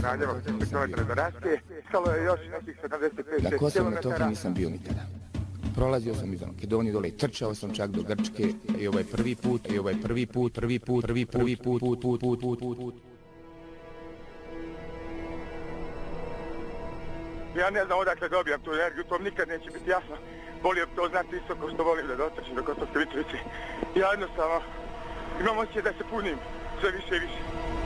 Raljeva, 10 km do Raške. Stalo je još nekih 75 Na Kosovo Metohiji nisam bio nikada. Prolazio sam iz Makedonije dole, trčao sam čak do Grčke i ovo je prvi put. Ja ne znam odakle dobijam tu energiju, to nikad neće biti jasno. Volio bi to znati isto kao što volim da dotrčim do Kosovske Mitrovice. Ja jednostavno imam osjećaj da se punim sve više i više.